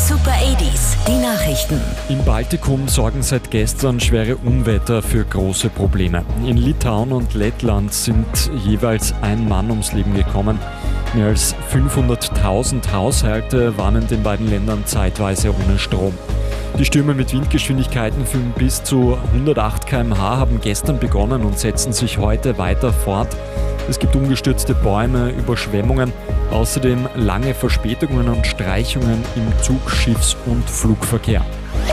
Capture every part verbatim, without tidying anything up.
Super achtziger, die Nachrichten. Im Baltikum sorgen seit gestern schwere Unwetter für große Probleme. In Litauen und Lettland sind jeweils ein Mann ums Leben gekommen. Mehr als fünfhunderttausend Haushalte waren in den beiden Ländern zeitweise ohne Strom. Die Stürme mit Windgeschwindigkeiten von bis zu hundertacht Kilometer pro Stunde haben gestern begonnen und setzen sich heute weiter fort. Es gibt umgestürzte Bäume, Überschwemmungen, außerdem lange Verspätungen und Streichungen im Zug-, Schiffs- und Flugverkehr.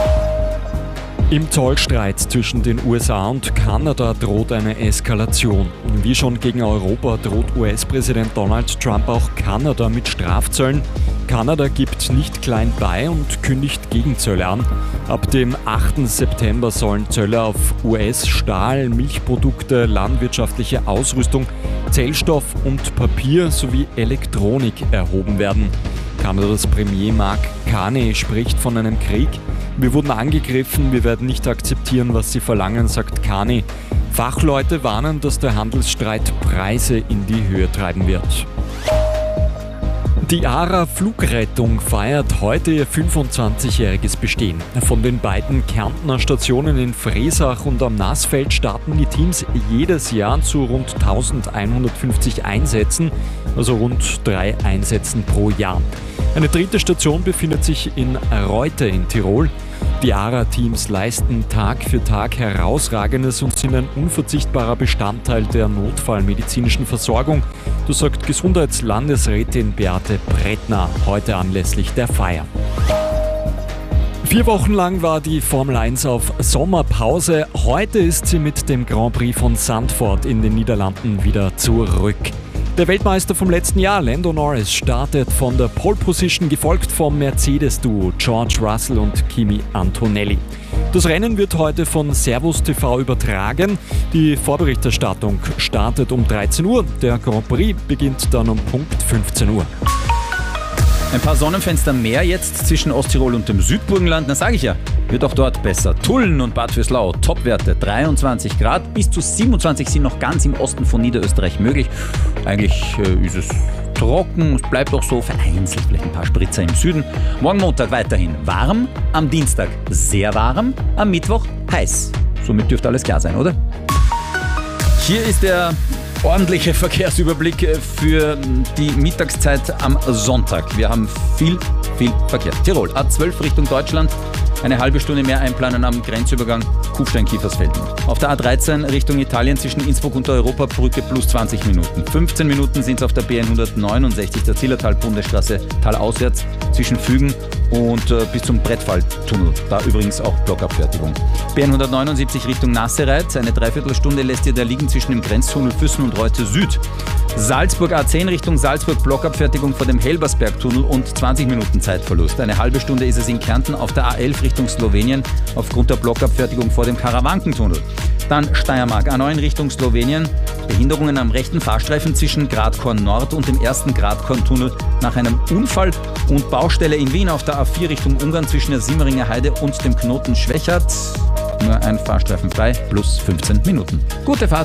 Im Zollstreit zwischen den U S A und Kanada droht eine Eskalation. Wie schon gegen Europa droht U S-Präsident Donald Trump auch Kanada mit Strafzöllen. Kanada gibt nicht klein bei und kündigt Gegenzölle an. Ab dem achten September sollen Zölle auf U S-Stahl, Milchprodukte, landwirtschaftliche Ausrüstung, Zellstoff und Papier sowie Elektronik erhoben werden. Kanadas Premier Mark Carney spricht von einem Krieg. Wir wurden angegriffen, wir werden nicht akzeptieren, was sie verlangen, sagt Carney. Fachleute warnen, dass der Handelsstreit Preise in die Höhe treiben wird. Die ARA Flugrettung feiert heute ihr fünfundzwanzigjähriges Bestehen. Von den beiden Kärntner Stationen in Fresach und am Nassfeld starten die Teams jedes Jahr zu rund eintausendeinhundertfünfzig Einsätzen, also rund drei Einsätzen pro Jahr. Eine dritte Station befindet sich in Reute in Tirol. Die ARA-Teams leisten Tag für Tag Herausragendes und sind ein unverzichtbarer Bestandteil der notfallmedizinischen Versorgung. Das sagt Gesundheitslandesrätin Beate Brettner heute anlässlich der Feier. Vier Wochen lang war die Formel eins auf Sommerpause. Heute ist sie mit dem Grand Prix von Zandvoort in den Niederlanden wieder zurück. Der Weltmeister vom letzten Jahr, Lando Norris, startet von der Pole Position, gefolgt vom Mercedes-Duo George Russell und Kimi Antonelli. Das Rennen wird heute von Servus T V übertragen. Die Vorberichterstattung startet um dreizehn Uhr. Der Grand Prix beginnt dann um Punkt fünfzehn Uhr. Ein paar Sonnenfenster mehr jetzt zwischen Osttirol und dem Südburgenland. Na, sage ich ja, wird auch dort besser. Tulln und Bad Vöslau, Topwerte, dreiundzwanzig Grad. Bis zu siebenundzwanzig sind noch ganz im Osten von Niederösterreich möglich. Eigentlich äh, ist es trocken, es bleibt auch so, vereinzelt vielleicht ein paar Spritzer im Süden. Morgen Montag weiterhin warm, am Dienstag sehr warm, am Mittwoch heiß. Somit dürfte alles klar sein, oder? Hier ist der ordentliche Verkehrsüberblick für die Mittagszeit am Sonntag. Wir haben viel, viel Verkehr. Tirol, A zwölf Richtung Deutschland. Eine halbe Stunde mehr einplanen am Grenzübergang Kufstein-Kiefersfelden. Auf der A dreizehn Richtung Italien zwischen Innsbruck und der Europabrücke plus zwanzig Minuten. fünfzehn Minuten sind es auf der B hundertneunundsechzig, der Zillertal-Bundesstraße talauswärts zwischen Fügen und äh, bis zum Brettfalltunnel. Da übrigens auch Blockabfertigung. B hundertneunundsiebzig Richtung Nassereit. Eine Dreiviertelstunde lässt ihr da liegen zwischen dem Grenztunnel Füssen und Reute Süd. Salzburg A zehn Richtung Salzburg, Blockabfertigung vor dem Helbersbergtunnel und zwanzig Minuten Zeitverlust. Eine halbe Stunde ist es in Kärnten auf der A elf Richtung Slowenien aufgrund der Blockabfertigung vor dem Karawankentunnel. Dann Steiermark A neun Richtung Slowenien. Behinderungen am rechten Fahrstreifen zwischen Gradkorn Nord und dem ersten Gradkorn-Tunnel nach einem Unfall und Baustelle in Wien auf der A vier Richtung Ungarn zwischen der Simmeringer Heide und dem Knoten Schwächert. Nur ein Fahrstreifen frei, plus fünfzehn Minuten. Gute Fahrt!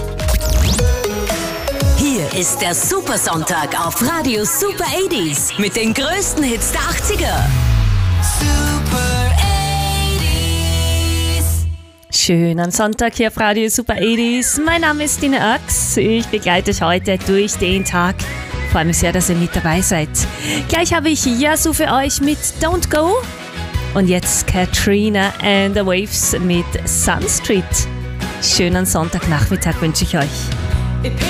Hier ist der Supersonntag auf Radio Super achtziger mit den größten Hits der achtziger. Super achtziger. Schönen Sonntag hier auf Radio Super achtziger. Mein Name ist Tina Ax. Ich begleite euch heute durch den Tag. Ich freue mich sehr, dass ihr mit dabei seid. Gleich habe ich Yasu für euch mit Don't Go. Und jetzt Katrina and the Waves mit Sun Street. Schönen Sonntagnachmittag wünsche ich euch.